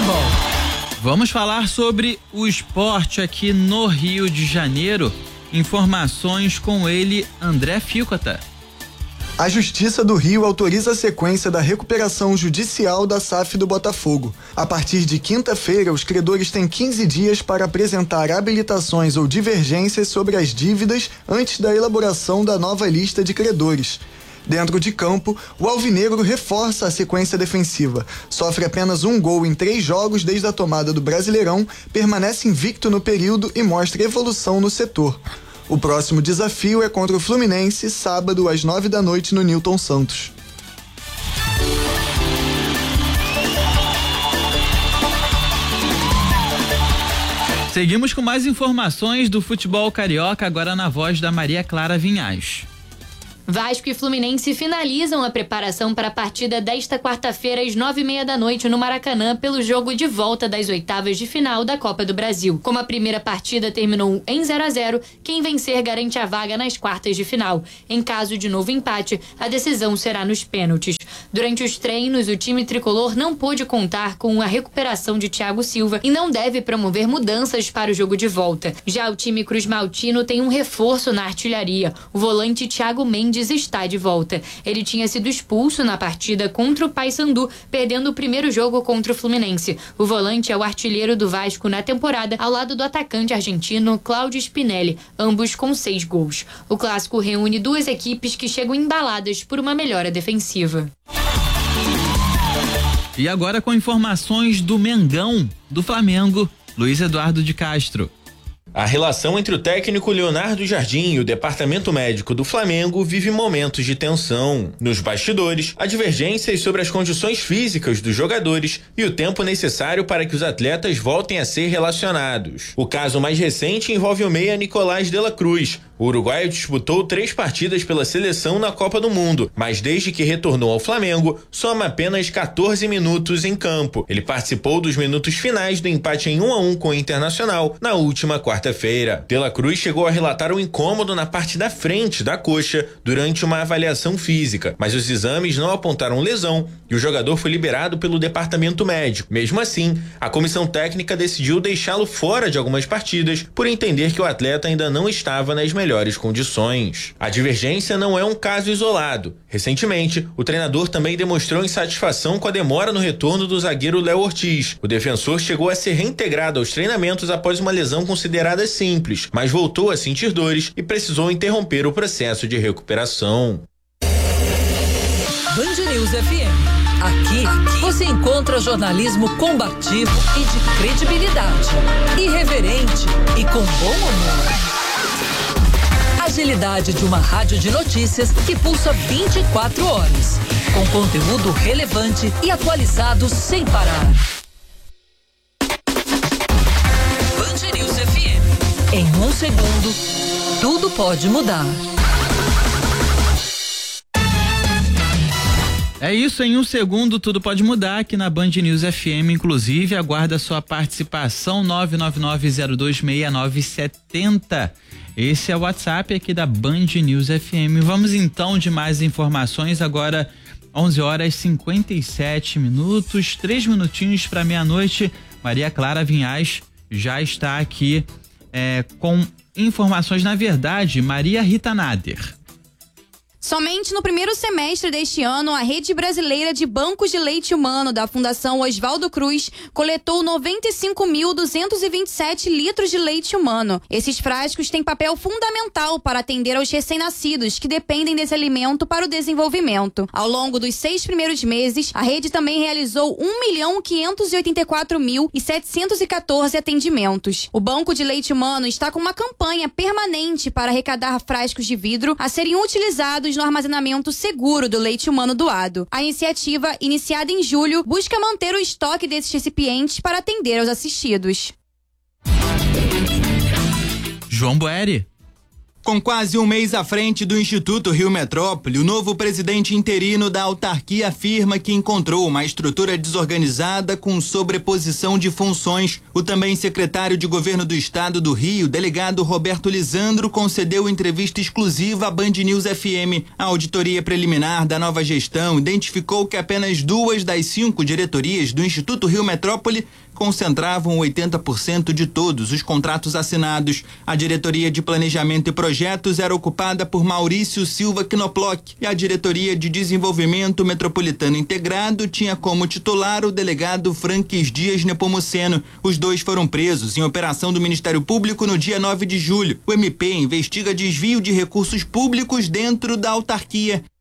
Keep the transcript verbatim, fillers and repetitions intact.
futebol. Vamos falar sobre o esporte aqui no Rio de Janeiro. Informações com ele, André Ficota. A Justiça do Rio autoriza a sequência da recuperação judicial da S A F do Botafogo. A partir de quinta-feira, os credores têm quinze dias para apresentar habilitações ou divergências sobre as dívidas antes da elaboração da nova lista de credores. Dentro de campo, o alvinegro reforça a sequência defensiva. Sofre apenas um gol em três jogos desde a tomada do Brasileirão, permanece invicto no período e mostra evolução no setor. O próximo desafio é contra o Fluminense, sábado às nove da noite no Newton Santos. Seguimos com mais informações do futebol carioca, agora na voz da Maria Clara Vinhais. Vasco e Fluminense finalizam a preparação para a partida desta quarta-feira às nove e meia da noite no Maracanã pelo jogo de volta das oitavas de final da Copa do Brasil. Como a primeira partida terminou em zero a zero, quem vencer garante a vaga nas quartas de final. Em caso de novo empate, a decisão será nos pênaltis. Durante os treinos, o time tricolor não pôde contar com a recuperação de Thiago Silva e não deve promover mudanças para o jogo de volta. Já o time cruzmaltino tem um reforço na artilharia. O volante Thiago Mendes está de volta. Ele tinha sido expulso na partida contra o Paysandu, perdendo o primeiro jogo contra o Fluminense. O volante é o artilheiro do Vasco na temporada, ao lado do atacante argentino Cláudio Spinelli, ambos com seis gols. O clássico reúne duas equipes que chegam embaladas por uma melhora defensiva. E agora com informações do Mengão, do Flamengo, Luiz Eduardo de Castro. A relação entre o técnico Leonardo Jardim e o departamento médico do Flamengo vive momentos de tensão. Nos bastidores, há divergências sobre as condições físicas dos jogadores e o tempo necessário para que os atletas voltem a ser relacionados. O caso mais recente envolve o meia Nicolás de la Cruz. O uruguaio disputou três partidas pela seleção na Copa do Mundo, mas desde que retornou ao Flamengo, soma apenas quatorze minutos em campo. Ele participou dos minutos finais do empate em um a um com o Internacional na última quarta-feira. De la Cruz chegou a relatar um incômodo na parte da frente da coxa durante uma avaliação física, mas os exames não apontaram lesão e o jogador foi liberado pelo departamento médico. Mesmo assim, a comissão técnica decidiu deixá-lo fora de algumas partidas por entender que o atleta ainda não estava nas melhores melhores condições. A divergência não é um caso isolado. Recentemente, o treinador também demonstrou insatisfação com a demora no retorno do zagueiro Léo Ortiz. O defensor chegou a ser reintegrado aos treinamentos após uma lesão considerada simples, mas voltou a sentir dores e precisou interromper o processo de recuperação. Band News F M. Aqui, aqui você encontra jornalismo combativo e de credibilidade, irreverente e com bom humor. Agilidade de uma rádio de notícias que pulsa vinte e quatro horas, com conteúdo relevante e atualizado sem parar. Band News F M. Em um segundo, tudo pode mudar. É isso, em um segundo tudo pode mudar aqui na Band News F M, inclusive aguarda sua participação nove nove nove zero dois seis nove sete zero. Esse é o WhatsApp aqui da Band News F M. Vamos então de mais informações agora, onze horas e cinquenta e sete minutos, três minutinhos para meia-noite. Maria Clara Vinhais já está aqui é, com informações, na verdade, Maria Rita Nader. Somente no primeiro semestre deste ano, a Rede Brasileira de Bancos de Leite Humano da Fundação Oswaldo Cruz coletou noventa e cinco mil duzentos e vinte e sete litros de leite humano. Esses frascos têm papel fundamental para atender aos recém-nascidos que dependem desse alimento para o desenvolvimento. Ao longo dos seis primeiros meses, a rede também realizou um milhão quinhentos e oitenta e quatro mil e setecentos e quatorze atendimentos. O Banco de Leite Humano está com uma campanha permanente para arrecadar frascos de vidro a serem utilizados no armazenamento seguro do leite humano doado. A iniciativa, iniciada em julho, busca manter o estoque desses recipientes para atender aos assistidos. João Boeri. Com quase um mês à frente do Instituto Rio Metrópole, o novo presidente interino da autarquia afirma que encontrou uma estrutura desorganizada com sobreposição de funções. O também secretário de Governo do Estado do Rio, delegado Roberto Lisandro, concedeu entrevista exclusiva à Band News F M. A auditoria preliminar da nova gestão identificou que apenas duas das cinco diretorias do Instituto Rio Metrópole concentravam oitenta por cento de todos os contratos assinados. A diretoria de Planejamento e Projetos era ocupada por Maurício Silva Knoploch e a diretoria de Desenvolvimento Metropolitano Integrado tinha como titular o delegado Franques Dias Nepomuceno. Os dois foram presos em operação do Ministério Público no dia nove de julho. O M P investiga desvio de recursos públicos dentro da autarquia.